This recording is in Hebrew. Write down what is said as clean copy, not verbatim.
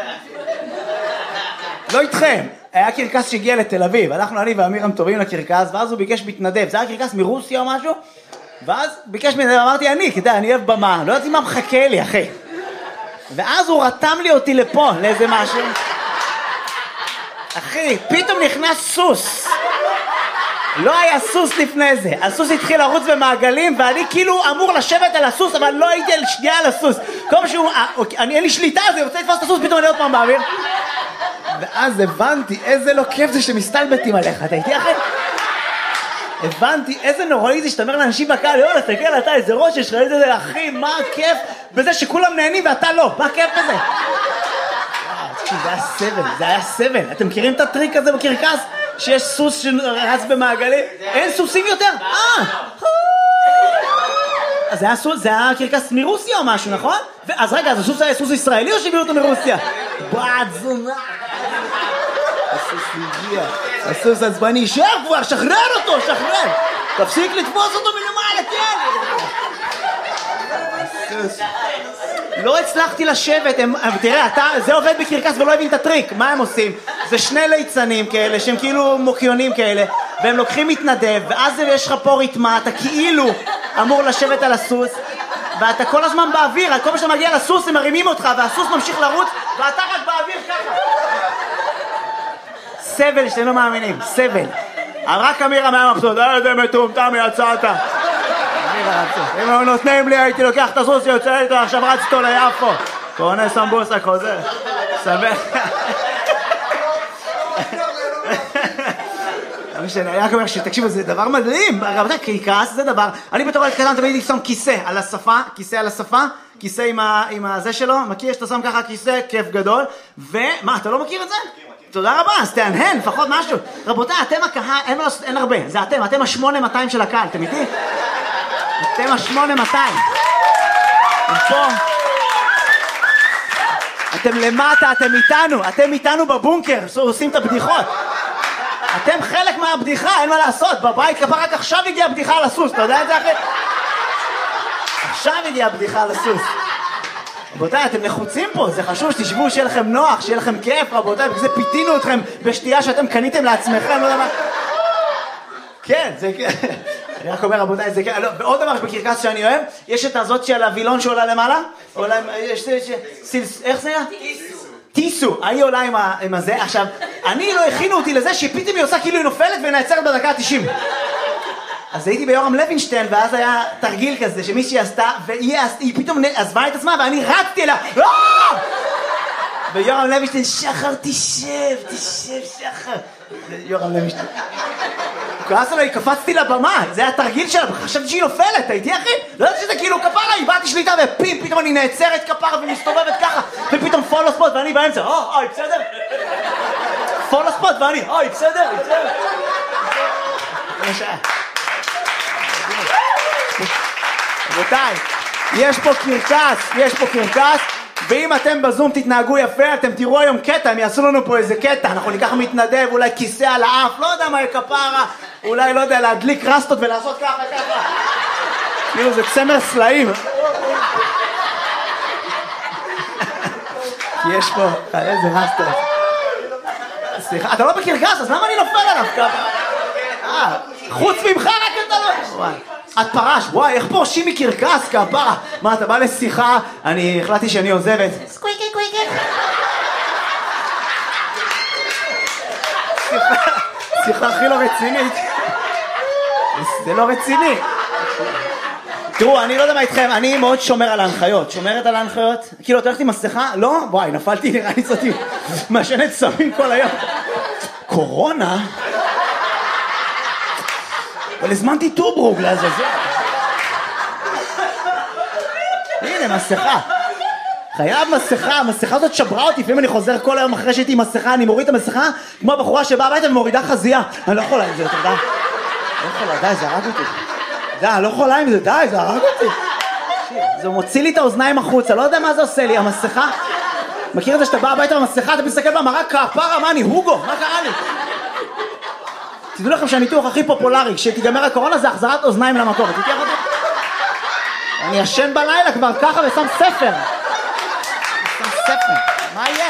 לא איתכם. היה קרקס שהגיע לתל אביב, הלכנו אני ואמירם טובים לקרקס, ואז הוא ביקש מתנדב, זה היה קרקס מרוסיה או משהו, ואז ביקש מתנדב, אמרתי אני אוהב במה, לא יודעת מה מחכה לי אחי. ואז הוא רתם לי אותי לפה, לאיזה משהו. אחי, פתאום נכנס סוס. לא היה סוס לפני זה, הסוס התחיל לרוץ במעגלים, ואני כאילו אמור לשבת על הסוס, אבל לא הייתי שנייה על הסוס. כל משהו, אין לי שליטה, אז אני רוצה לתפוס את הסוס, פתאום אני עוד פעם באוויר. ואז הבנתי איזה לא כיף זה שמסתלבטים עליך, אתה איתי אחי? הבנתי איזה נוראי זה שאתה אומר לאנשים בקהל, יאללה, תסתכל אתה איזה ראש יש לך, איזה אחי, מה הכיף בזה שכולם נהנים ואתה לא, מה הכיף בזה? זה היה סבל, אתם מכירים את הטריק הזה בקרקס? שיש סוס שרץ במעגלים? אין סוסים יותר? אז זה היה קרקס מרוסיה או משהו, נכון? אז רגע, אז הסוס היה סוס ישראלי או שהביאו אותו מרוסיה? בת זונה! הסוס הגיע, הסוס עצבני, שב כבר, שחרר אותו, שחרר! תפסיק לתפוס אותו מלמעלה, כן! לא הצלחתי לשבת, תראה, זה עובד בקרקס ולא הבין את הטריק, מה הם עושים? זה שני ליצנים כאלה, שהם כאילו מוקיונים כאלה, והם לוקחים מתנדב, ואז יש לך פה ריתמה, אתה כאילו אמור לשבת על הסוס, ואתה כל הזמן באוויר, כל מה שאתה מגיע לסוס הם מרימים אותך, והסוס ממשיך לרוץ, ואתה רק באוויר ככה. סבל שאתם לא מאמינים, סבל. רק אמירה מהמחסות, איזה מטומטם יצאת. אם הם נותנים לי הייתי לוקח את הסוס שיוצא איתו, עכשיו רץ איתו ליפו. קונה סמבוסה חוזר. שמח. אני רק אומר שתקשיבו, זה דבר מדהים. רבותיי, קרקס זה דבר. אני בתור ילד קטן תמיד שם כיסא על השפה, כיסא עם הזה שלו, מכיר שאתה שם ככה כיסא, כיף גדול. ומה, אתה לא מכיר את זה? תודה רבה, אז תענהן, לפחות משהו. רבותיי, אתם הקהל, אין הרבה, זה אתם ה-8200 של הקהל, אתם איתי? אתם ה-8200. פה. אתם למטה, אתם איתנו בבונקר, עושים את הבדיחות. אתם חלק מהבדיחה, אין מה לעשות, בבית כפה רק עכשיו הגיעה הבדיחה על הסוס, אתה יודע את זה אחי? עכשיו הגיעה הבדיחה על הסוס. רבותיי, אתם לחוצים פה, זה חשוב שתשבו, שיהיה לכם נוח, שיהיה לכם כיף, רבותיי, בגלל זה פיתינו אתכם בשתייה שאתם קניתם לעצמכם, לא יודע מה. כן, זה כן. אני רק אומר, רבותיי, זה כן. ועוד דבר בקרקס שאני אוהב, יש את הזאת של הווילון שעולה למעלה, איך זה היה? טיסו, היא עולה עם הזה. עכשיו, אני לא הכינו אותי לזה שפתאום היא עושה כאילו היא נופלת ונעצרת בדקה ה-90. אז הייתי ביורם לוינשטיין, ואז היה תרגיל כזה שמישהי עשתה, והיא פתאום עזבה את עצמה, ואני רצתי אליה, ויורם לוינשטיין, שחר, תשב, שחר. יורם לוינשטיין. כועס עליי, קפצתי לבמה, זה היה תרגיל שלה, חשבתי שהיא נופלת, הייתי אחי? לא יודעת שזה כאילו כפרה, איבדתי שליטה, פתאום אני נעצרת כפרה ומסתובבת ככה, ופתאום פולו ספוט, ואני באמצע, אוי, בסדר? פולו ספוט, ואני, אוי, בסדר? רבותיי, יש פה קרקס, ואם אתם בזום תתנהגו יפה, אתם תראו היום קטע, הם יעשו לנו פה איזה קטע, אנחנו ניקח מתנדב, אולי כיסא על האף, לא יודע מה כפרה, אולי לא יודע, להדליק רסטות ולעשות ככה. כאילו זה צמר סלעים. כי יש פה, איזה רסטות. סליחה, אתה לא בקרקס, אז למה אני נופל עליו ככה? חוץ ממך רק אתה לא... את פרש, וואי, איך פורשים מקרקס, כפרה? מה, אתה בא לשיחה, אני החלטתי שאני עוזבת. סקוויקי. שיחה הכי לא רצינית. זה לא רציני. תראו, אני לא יודע מה איתכם, אני מאוד שומר על ההנחיות. שומרת על ההנחיות? כאילו, אתה הולכת עם מסכה? לא? וואי, נפלתי, נראה לי זאתי. משנת סמים כל היום. קורונה? אבל הזמנתי טוברוק לעזאזל. הנה, מסכה. חייב מסכה, המסכה הזאת שברה אותי, לפעמים אני חוזר כל היום אחרי שהייתי עם מסכה, אני מוריד את המסכה, כמו הבחורה שבאה הביתה ומורידה חזייה. אני לא יכולה עם זה, אתה יודע? לא יכולה, די, זה הרג אותי. די, אני לא יכולה עם זה, די, זה הרג אותי. זה מוציא לי את האוזניים החוצה, לא יודע מה זה עושה לי, המסכה. מכיר את זה שאתה בא הביתה במסכה, אתה מסתכל במראה, כפרה, מה אני, הוגו, מה קרה לי? תדעו לכם שהניתוח הכי פופולרי, כשתיגמר הקורונה זה החזרת אוזניים למקום. אני ישן בלילה כבר ככה ושם ספר. מה יהיה?